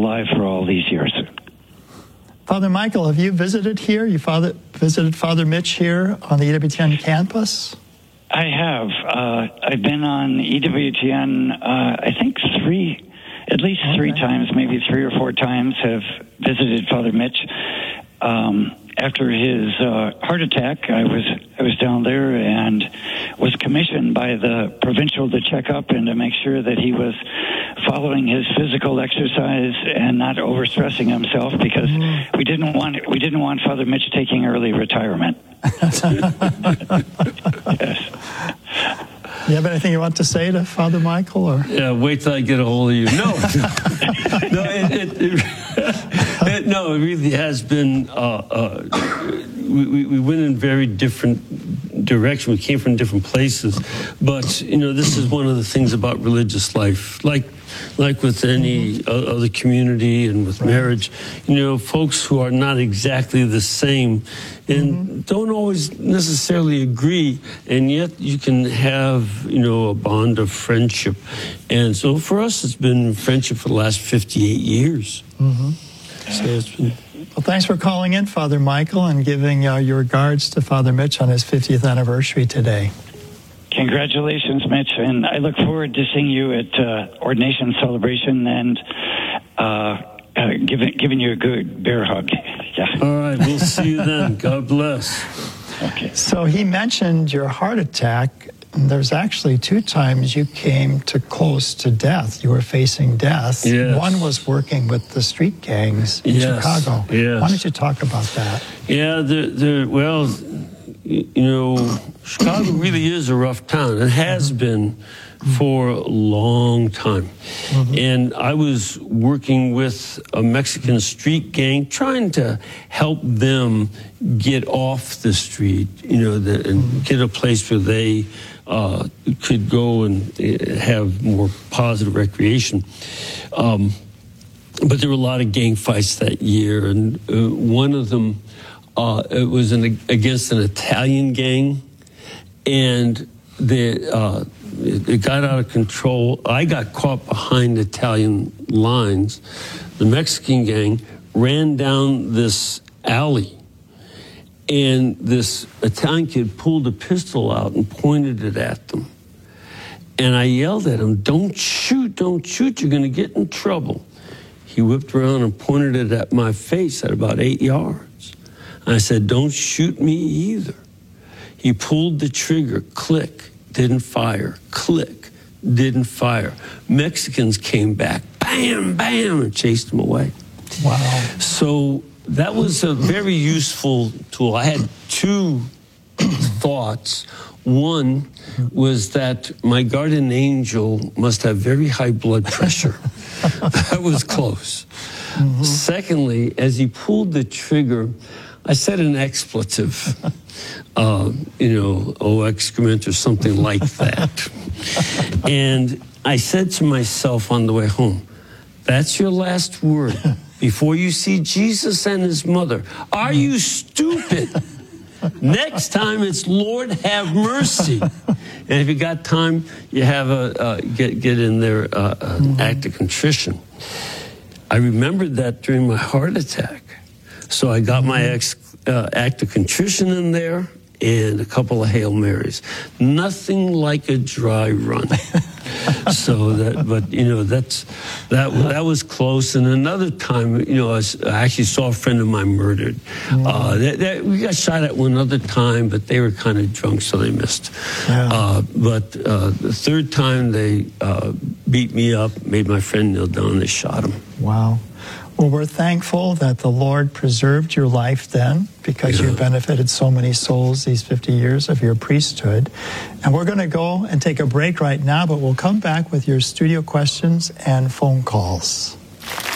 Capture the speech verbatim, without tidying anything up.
alive for all these years. Father Michael, have you visited here? You father, visited Father Mitch here on the E W T N campus? I have. Uh, I've been on E W T N, uh, I think three, at least okay. three times, maybe three or four times, have visited Father Mitch. Um, after his uh, heart attack, I was I was down there and was commissioned by the provincial to check up and to make sure that he was following his physical exercise and not overstressing himself, because mm. we didn't want we didn't want Father Mitch taking early retirement. Yes. You have anything you want to say to Father Michael? Or yeah, wait till I get a hold of you. No, no, it, it, it, it, no, it really has been. Uh, uh, we, we went in very different direction. We came from different places, but you know, this is one of the things about religious life, like. Like with any mm-hmm. other community and with right. marriage, you know, folks who are not exactly the same and mm-hmm. don't always necessarily agree, and yet you can have, you know, a bond of friendship. And so for us, it's been friendship for the last fifty-eight years. Mm-hmm. So it's been... Well, thanks for calling in, Father Michael, and giving uh, your regards to Father Mitch on his fiftieth anniversary today. Congratulations, Mitch, and I look forward to seeing you at uh, ordination celebration and uh, uh, giving giving you a good bear hug. Yeah. All right, we'll see you then. God bless. Okay. So he mentioned your heart attack. There's actually two times you came to close to death. You were facing death. Yes. One was working with the street gangs in yes. Chicago. Yes. Why don't you talk about that? Yeah, the the well. You know, Chicago really is a rough town. It has been for a long time. Mm-hmm. And I was working with a Mexican street gang, trying to help them get off the street, you know, the, and mm-hmm. get a place where they uh, could go and have more positive recreation. Um, but there were a lot of gang fights that year, and uh, one of them, Uh, it was an, against an Italian gang, and the, uh, it, it got out of control. I got caught behind Italian lines. The Mexican gang ran down this alley, and this Italian kid pulled a pistol out and pointed it at them. And I yelled at him, "Don't shoot, don't shoot, you're going to get in trouble." He whipped around and pointed it at my face at about eight yards. I said, "Don't shoot me either." He pulled the trigger, click, didn't fire, click, didn't fire. Mexicans came back, bam, bam, and chased him away. Wow. So that was a very useful tool. I had two thoughts. One was that my guardian angel must have very high blood pressure. That was close. Mm-hmm. Secondly, as he pulled the trigger, I said an expletive, uh, you know, oh, excrement or something like that. And I said to myself on the way home, "That's your last word before you see Jesus and his mother. Are you stupid? Next time it's Lord have mercy." And if you got time, you have a, uh, get, get in there, uh, an act of contrition. I remembered that during my heart attack. So I got my ex, uh, act of contrition in there and a couple of Hail Marys. Nothing like a dry run. So that, but you know, that's that. That was close. And another time, you know, I, was, I actually saw a friend of mine murdered. Mm. Uh, they, they, we got shot at one other time, but they were kind of drunk, so they missed. Yeah. Uh, but uh, the third time, they uh, beat me up, made my friend kneel down, and they shot him. Wow. Well, we're thankful that the Lord preserved your life then, because yeah. you benefited so many souls these fifty years of your priesthood. And we're going to go and take a break right now, but we'll come back with your studio questions and phone calls.